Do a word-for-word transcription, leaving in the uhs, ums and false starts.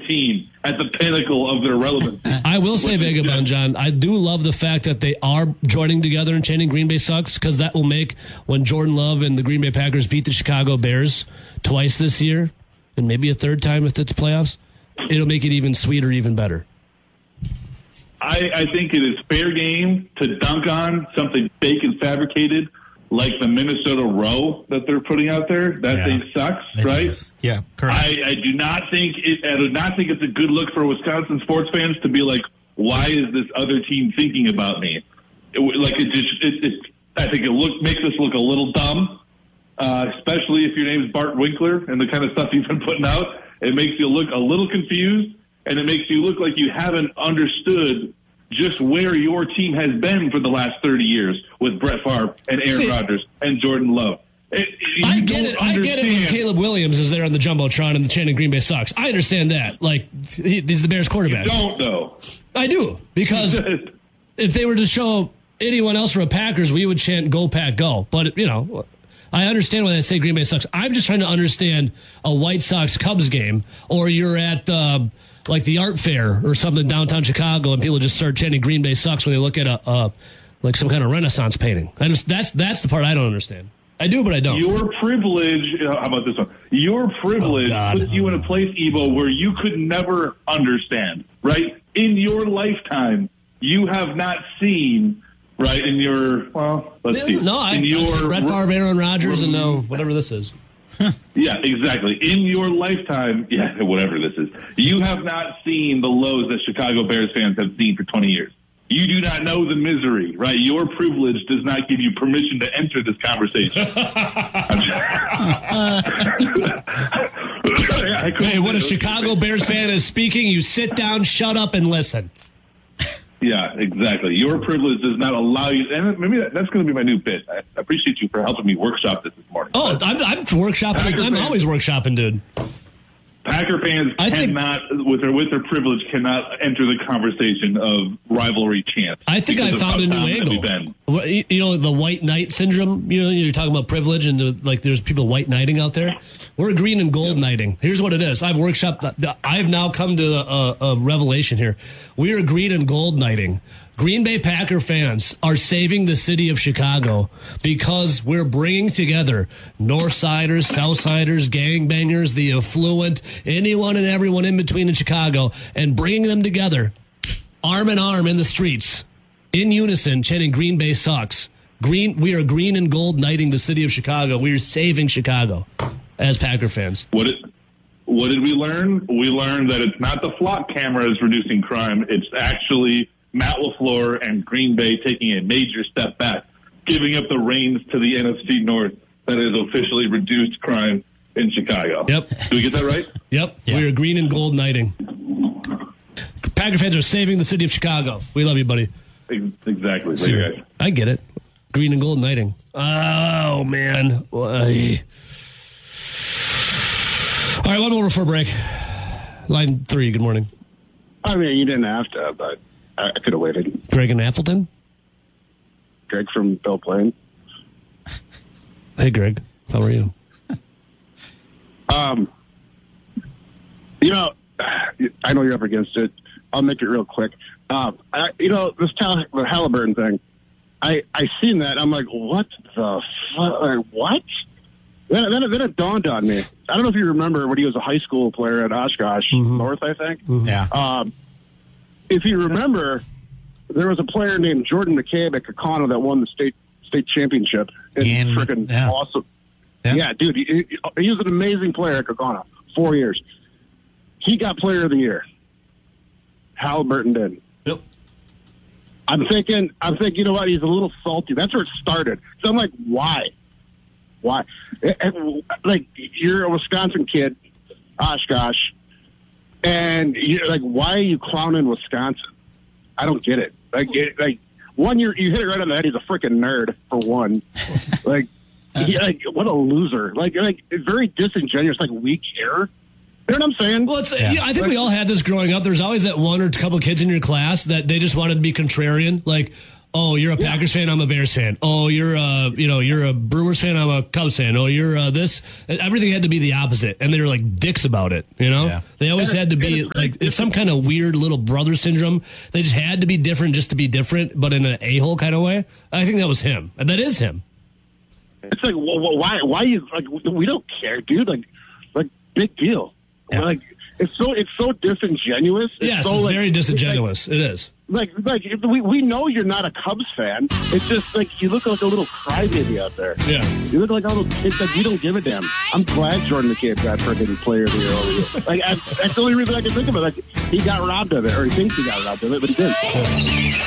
team at the pinnacle of their relevance. I will say, Vagabond John, I do love the fact that they are joining together and chanting Green Bay sucks, because that will make when Jordan Love and the Green Bay Packers beat the Chicago Bears twice this year, and maybe a third time if it's playoffs, it'll make it even sweeter, even better. I, I think it is fair game to dunk on something fake and fabricated like the Minnesota row that they're putting out there. That yeah. thing sucks, it right? Is. Yeah, correct. I, I do not think it, I do not think it's a good look for Wisconsin sports fans to be like, why is this other team thinking about me? It, like it just, it, it, I think it look makes us look a little dumb, uh, especially if your name is Bart Winkler and the kind of stuff you've been putting out. It makes you look a little confused, and it makes you look like you haven't understood just where your team has been for the last thirty years with Brett Favre and Aaron See, Rodgers and Jordan Love. It, I get it. I get it when Caleb Williams is there on the Jumbotron and the chanting Green Bay sucks. I understand that. Like, he, he's the Bears quarterback. You don't, though. I do, because if they were to show anyone else from the Packers, we would chant "Go Pack, Go." But, you know, I understand why they say Green Bay sucks. I'm just trying to understand a White Sox-Cubs game, or you're at uh, like the art fair or something downtown Chicago, and people just start chanting Green Bay sucks when they look at a uh, like some kind of Renaissance painting. I just that's that's the part I don't understand. I do, but I don't. Your privilege, uh, how about this one? Your privilege oh, puts you in a place, Evo, where you could never understand, right? In your lifetime, you have not seen, right, in your, well, let's yeah, see. No, I, in I've your, seen Brett Favre, Aaron Rodgers, and no, whatever this is. Yeah, exactly. In your lifetime, yeah, whatever this is, you have not seen the lows that Chicago Bears fans have seen for twenty years. You do not know the misery, right? Your privilege does not give you permission to enter this conversation. Hey, when a Chicago Bears fan is speaking, you sit down, shut up, and listen. Yeah, exactly. Your privilege does not allow you, and maybe that, that's going to be my new bit. I appreciate you for helping me workshop this this morning. Oh, I'm, I'm workshopping. Packer I'm fans, always workshopping, dude. Packer fans I think, cannot, with their with their privilege, cannot enter the conversation of rivalry chants. I think I found a new angle. Well, you know, the white knight syndrome. You know, you're talking about privilege, and the, like, there's people white knighting out there. We're green and gold knighting. Here's what it is. I've workshopped. I've now come to a, a revelation here. We are green and gold knighting. Green Bay Packer fans are saving the city of Chicago because we're bringing together Northsiders, Southsiders, gangbangers, the affluent, anyone and everyone in between in Chicago, and bringing them together arm in arm in the streets in unison, chanting Green Bay sucks. Green, we are green and gold knighting the city of Chicago. We are saving Chicago as Packer fans. What it, what did we learn? We learned that it's not the flock cameras reducing crime. It's actually Matt LaFleur and Green Bay taking a major step back, giving up the reins to the N F C North that has officially reduced crime in Chicago. Yep. Do we get that right? Yep. Yeah. We are green and gold knighting. Packer fans are saving the city of Chicago. We love you, buddy. Exactly. Later, guys. I get it. Green and gold knighting. Oh, man. Why? All right, one more before break. Line three, good morning. I mean, you didn't have to, but I, I could have waited. Greg in Appleton? Greg from Belle Plaine. Hey, Greg. How are you? Um, you know, I know you're up against it. I'll make it real quick. Um, I, you know, this Tal- the Halliburton thing, I, I seen that. I'm like, what the fuck? What? Then, then, then it dawned on me. I don't know if you remember when he was a high school player at Oshkosh Mm-hmm. North, I think. Mm-hmm. Yeah. Um, if you remember, there was a player named Jordan McCabe at Kakana that won the state state championship. It's Ian, freaking yeah. awesome. Yeah. Yeah, dude, he, he, he was an amazing player at Kakana. Four years. He got player of the year. Halliburton did. Yep. I'm thinking, I'm thinking, you know what? He's a little salty. That's where it started. So I'm like, why? Why? It, it, like, you're a Wisconsin kid, Oshkosh, and you're like, why are you clowning Wisconsin? I don't get it. Like, it, like one, you you hit it right on the head. He's a freaking nerd for one. like, he, like, what a loser. Like, like very disingenuous. Like, we care. You know what I'm saying? Well, it's, yeah. you know, I think we all had this growing up. There's always that one or a couple kids in your class that they just wanted to be contrarian. Like, Oh, you're a Yeah. Packers fan. I'm a Bears fan. Oh, you're a you know you're a Brewers fan. I'm a Cubs fan. Oh, you're uh, this. Everything had to be the opposite, and they were like dicks about it. You know, Yeah. they always had to be like it's some kind of weird little brother syndrome. They just had to be different just to be different, but in an a hole kind of way. I think that was him, and that is him. It's like, well, well, why? Why you like? We don't care, dude. Like, like big deal. Yeah. Like, it's so it's so disingenuous. It's Yes, so, it's like, very disingenuous. It is. Like, like, like we we know you're not a Cubs fan. It's just like you look like a little crybaby out there. Yeah. You look like a little kid. Like you don't give a damn. I'm glad Jordan McCabe got freaking player of the year over you. Like I, that's the only reason I can think of it. Like he got robbed of it, or he thinks he got robbed of it, but he didn't.